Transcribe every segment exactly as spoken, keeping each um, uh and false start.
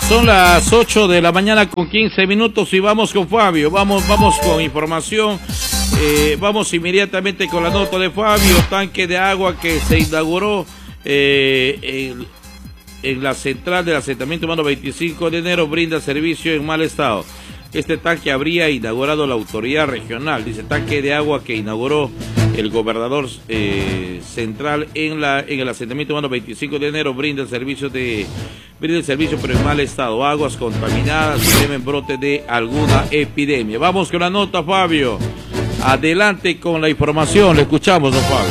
Son las ocho de la mañana con quince minutos y vamos con Fabio, vamos, vamos con información, eh, vamos inmediatamente con la nota de Fabio. Tanque de agua que se inauguró eh, en, en la central del asentamiento humano veinticinco de enero brinda servicio en mal estado. Este tanque habría inaugurado la autoridad regional, dice tanque de agua que inauguró el gobernador eh, central en la en el asentamiento humano veinticinco de enero brinda el servicio de brinda el servicio pero en mal estado, aguas contaminadas y temen brote de alguna epidemia. Vamos con la nota, Fabio. Adelante con la información, le escuchamos, don Fabio.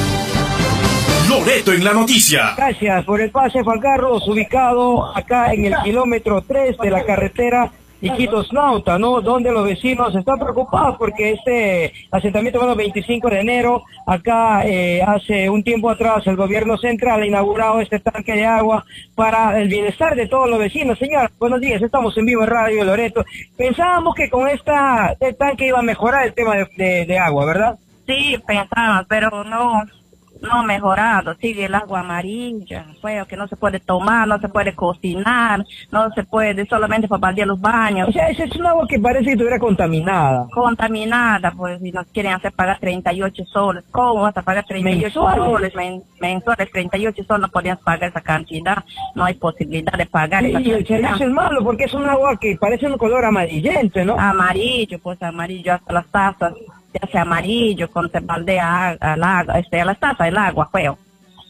Loreto en la noticia. Gracias por el pase, Juan Carlos, ubicado acá en el kilómetro tres de la carretera Iquitos Nauta, ¿no? Donde los vecinos están preocupados porque este asentamiento humano veinticinco de enero, acá eh, hace un tiempo atrás el gobierno central ha inaugurado este tanque de agua para el bienestar de todos los vecinos. Señor, buenos días, estamos en vivo en Radio Loreto. Pensábamos que con esta este tanque iba a mejorar el tema de, de, de agua, ¿verdad? Sí, pensábamos, pero no... No ha mejorado, sigue el agua amarilla, feo, que no se puede tomar, no se puede cocinar, no se puede, solamente para baldear los baños. O sea, ese es un agua que parece que estuviera contaminada. Contaminada, pues, si nos quieren hacer pagar treinta y ocho soles, ¿cómo vas a pagar treinta y ocho soles men, mensuales? treinta y ocho soles no podías pagar esa cantidad, no hay posibilidad de pagar sí, esa y el servicio es malo porque es un agua que parece un color amarillento, ¿no? Amarillo, pues amarillo hasta las tazas. Se hace amarillo cuando se baldea al agua, este, a las tazas el agua, feo.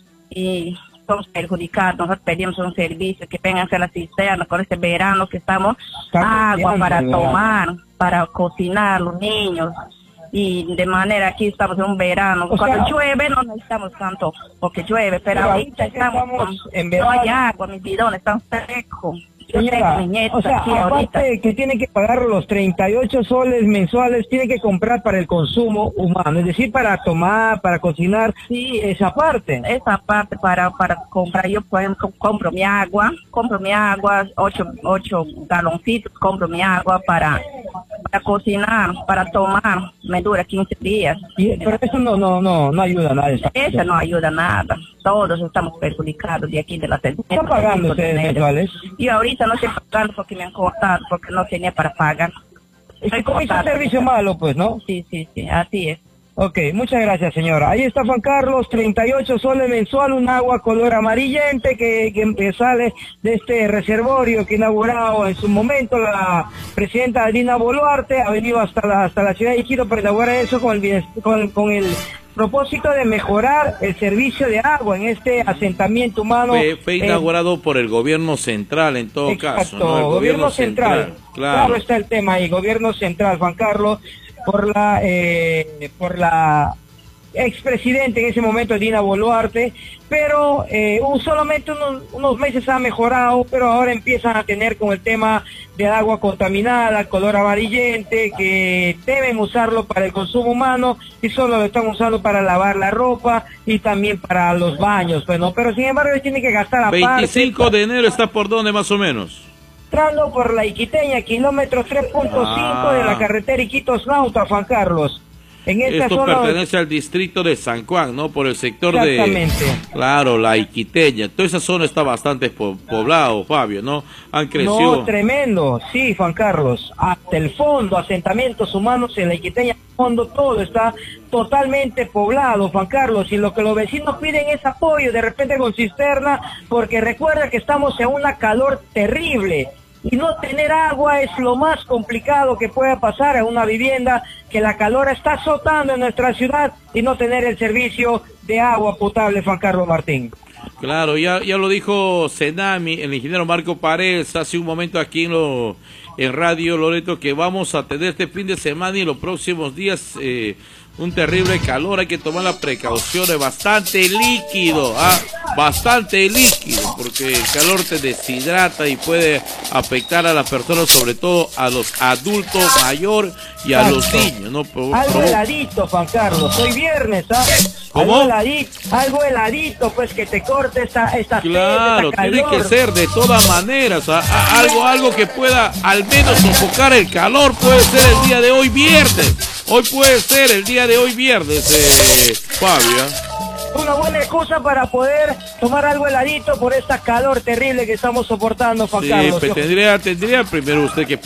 Y somos perjudicados, nosotros pedimos un servicio que vengan a hacer la cisterna con este verano que estamos, agua para tomar, para cocinar los niños. Y de manera aquí estamos en un verano, o cuando sea, llueve no necesitamos tanto porque llueve, pero, pero ahorita estamos, estamos en verano. No hay agua, mis bidones están secos. Señora, o sea, aparte que tiene que pagar los treinta y ocho soles mensuales, tiene que comprar para el consumo humano, es decir, para tomar, para cocinar, sí, esa parte. Esa parte para para comprar, yo por ejemplo compro mi agua, compro mi agua, ocho, ocho galoncitos, compro mi agua para, para cocinar, para tomar, me dura quince días. Y, pero eso no, no, no, no ayuda nada. Eso, eso no ayuda nada, todos estamos perjudicados de aquí de la televisión. ¿Están pagando ustedes mensuales? Y ahorita no estoy pagando porque me han cortado, porque no tenía para pagar. Es como un servicio malo, pues, ¿no? Sí, sí, sí, así es. Ok, muchas gracias, señora. Ahí está Juan Carlos, treinta y ocho soles mensual, un agua color amarillente que, que, que sale de este reservorio que inaugurado en su momento la presidenta Dina Boluarte, ha venido hasta la, hasta la ciudad de Iquitos para inaugurar eso con el, con, con el propósito de mejorar el servicio de agua en este asentamiento humano. Fue, fue inaugurado eh, por el gobierno central en todo exacto, caso, ¿no? El gobierno, gobierno central. central. Claro. Claro está el tema ahí, gobierno central, Juan Carlos, por la eh, por la expresidente en ese momento, Dina Boluarte, pero eh, un, solamente unos, unos meses ha mejorado, pero ahora empiezan a tener con el tema de agua contaminada, color amarillente, que deben usarlo para el consumo humano y solo lo están usando para lavar la ropa y también para los baños, pues, ¿no? Pero sin embargo ellos tienen que gastar aparte. veinticinco de enero está por dónde más o menos. Entrando por la Iquiteña, kilómetro tres punto cinco ah. de la carretera Iquitos Nauta, Juan Carlos. En esta Esto zona... pertenece al distrito de San Juan, ¿no? Por el sector exactamente. de... Claro, la Iquiteña. Toda esa zona está bastante po poblado, Fabio, ¿no? Han crecido... No, tremendo. Sí, Juan Carlos. Hasta el fondo, asentamientos humanos en la Iquiteña, fondo, todo está totalmente poblado, Juan Carlos. Y lo que los vecinos piden es apoyo, de repente con cisterna, porque recuerda que estamos en una calor terrible. Y no tener agua es lo más complicado que pueda pasar en una vivienda, que la calor está azotando en nuestra ciudad y no tener el servicio de agua potable, Juan Carlos Martín. Claro, ya, ya lo dijo Senami, el ingeniero Marco Paredes, hace un momento aquí en, lo, en Radio Loreto, que vamos a tener este fin de semana y en los próximos días eh, un terrible calor. Hay que tomar las precauciones, bastante líquido, ¿ah? bastante líquido, porque el calor te deshidrata y puede afectar a las personas, sobre todo a los adultos mayores y a los niños, ¿no? Por, algo por... heladito, Juan Carlos, hoy viernes, ¿sabes? ¿Cómo? Algo heladito, algo heladito, pues que te corte esta, esta claro, esta tiene que ser de todas maneras, a, a, algo, algo que pueda al menos sofocar el calor. Puede ser el día de hoy viernes, hoy puede ser el día de hoy viernes, eh, Fabio. una buena excusa para poder tomar algo heladito por esta calor terrible que estamos soportando, Juan sí, Carlos. Pues tendría, tendría primero usted que